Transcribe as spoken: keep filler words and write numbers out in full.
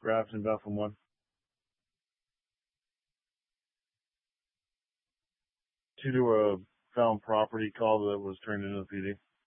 Grafton, Bethlehem one. To do a found property call that was turned into a P D.